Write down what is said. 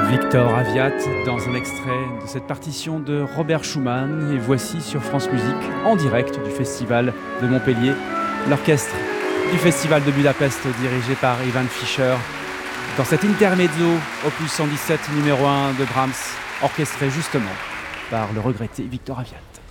Victor Aviat dans un extrait de cette partition de Robert Schumann, et voici sur France Musique, en direct du Festival de Montpellier, l'orchestre du Festival de Budapest dirigé par Ivan Fischer, dans cet intermezzo opus 117 numéro 1 de Brahms, orchestré justement par le regretté Victor Aviat.